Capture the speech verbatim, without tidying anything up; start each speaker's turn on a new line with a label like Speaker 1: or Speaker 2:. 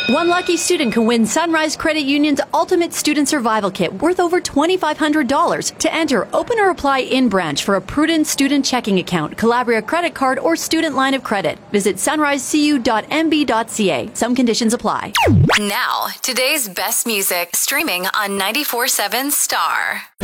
Speaker 1: One lucky student can win Sunrise Credit Union's Ultimate Student Survival Kit worth over twenty-five hundred dollars. To enter, open or apply in branch for a Prudent student checking account, Calabria credit card, or student line of credit. Visit sunrise c u dot m b dot c a. Some conditions apply.
Speaker 2: Now, today's best music streaming on ninety-four point seven Star.